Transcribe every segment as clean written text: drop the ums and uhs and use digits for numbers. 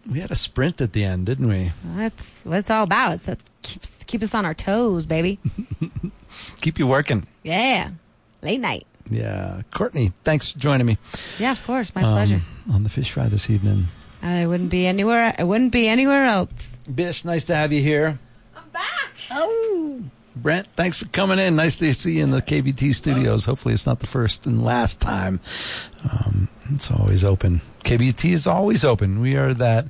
We had a sprint at the end, didn't we? That's what it's all about. Keep us on our toes, baby. Keep you working. Yeah. Late night. Yeah. Courtney, thanks for joining me. Yeah, of course. My pleasure. On the Fish Fry this evening. I wouldn't be anywhere else. Bish, nice to have you here. I'm back. Oh. Brent, thanks for coming in. Nice to see you in the KBT studios. Hopefully it's not the first and last time. It's always open. KBT is always open. We are that,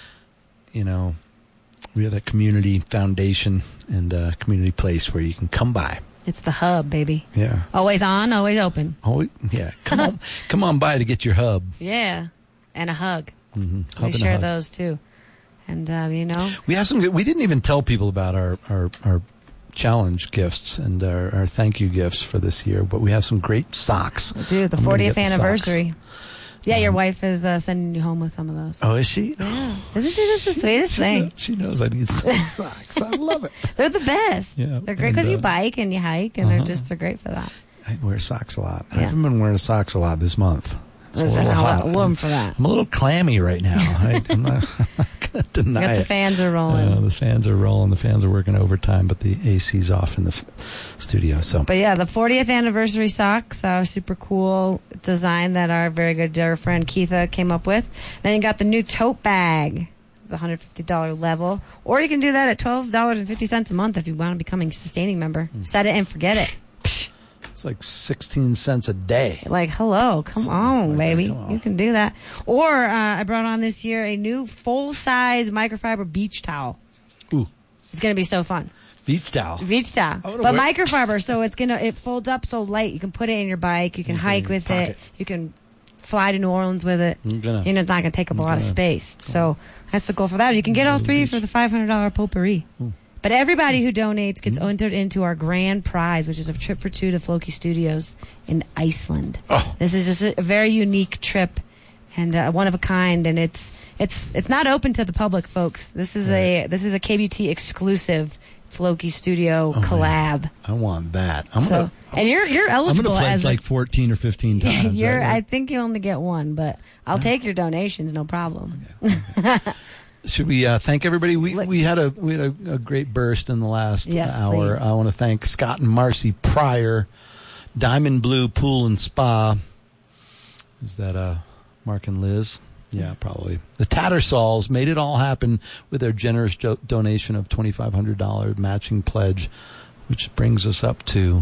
community foundation and community place where you can come by. It's the hub, baby. Yeah. Always on, always open. Always, yeah. Come on by to get your hub. Yeah. And a hug. Mm-hmm. We share those too. And, we have some we didn't even tell people about our challenge gifts and our thank you gifts for this year, but we have some great socks. Dude, the 40th anniversary. Yeah, your wife is sending you home with some of those. Oh, is she? Yeah. Isn't she just the sweetest thing? She knows I need some socks. I love it. They're the best. Yeah, they're great because you bike and you hike, and they're great for that. I wear socks a lot. Yeah. I haven't been wearing socks a lot this month. It's a little hot. Warm for that. I'm a little clammy right now. I'm not going to deny it. The fans are rolling. The fans are rolling. The fans are working overtime, but the AC's off in the studio. But yeah, the 40th anniversary socks, super cool design that our very good dear friend Keitha came up with. Then you got the new tote bag, the $150 level, or you can do that at $12.50 a month if you want to become a sustaining member. Set it and forget it. It's like 16 cents a day. Like, hello, come on, baby. Come on. You can do that. Or I brought on this year a new full-size microfiber beach towel. Ooh. It's going to be so fun. Beach towel. But microfiber, so it folds up so light. You can put it in your bike. You can hike with it. You can fly to New Orleans with it. It's not going to take up a lot of space. So that's the goal for that. You can get all three for the $500 potpourri. Ooh. But everybody who donates gets entered into our grand prize, which is a trip for two to Floki Studios in Iceland. Oh. This is just a very unique trip and one of a kind, and it's not open to the public, folks. This is a KBT exclusive Floki Studio collab. Man. I want that. And you're eligible. I'm going to pledge like 14 or 15 times. I think you only get one, but I'll take your donations, no problem. Okay. Should we thank everybody? We had a great burst in the last hour. Please. I want to thank Scott and Marcy Pryor, Diamond Blue Pool and Spa. Is that Mark and Liz? Yeah, probably. The Tattersalls made it all happen with their generous donation of $2,500 matching pledge, which brings us up to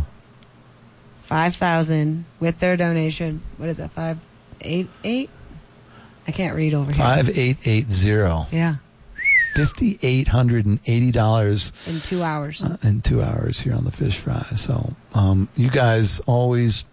$5,000 with their donation. What is that? 588? I can't read over here. 5880. Yeah. $5,880 in 2 hours. In 2 hours here on the Fish Fry. So, you guys always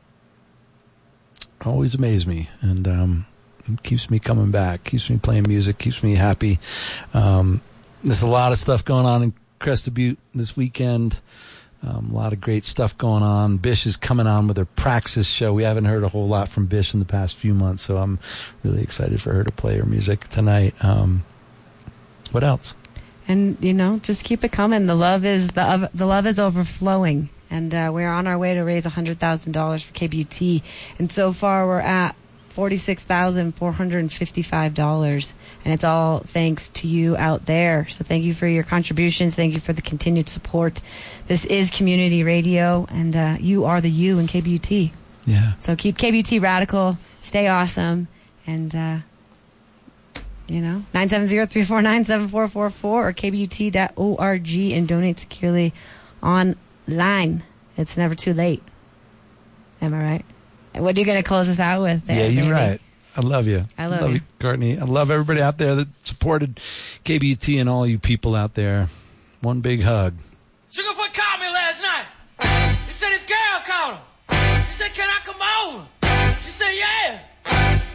amaze me, and it keeps me coming back, keeps me playing music, keeps me happy. There's a lot of stuff going on in Crested Butte this weekend. A lot of great stuff going on. Bish is coming on with her Praxis show. We haven't heard a whole lot from Bish in the past few months, so I'm really excited for her to play her music tonight. What else? And just keep it coming. The love is overflowing, and we're on our way to raise $100,000 for KBUT. And so far, we're at $46,455, and it's all thanks to you out there. So thank you for your contributions. Thank you for the continued support. This is community radio, and you are the you in KBUT. Yeah. So keep KBUT radical, stay awesome, and 970-349-7444 or kbut.org, and donate securely online. It's never too late. Am I right? What are you going to close us out with there? Yeah, you're baby? right. I love you. I love you, Courtney. I love everybody out there that supported KBT and all you people out there. One big hug. Sugarfoot called me last night. He said his girl called him. She said, can I come over? She said, yeah.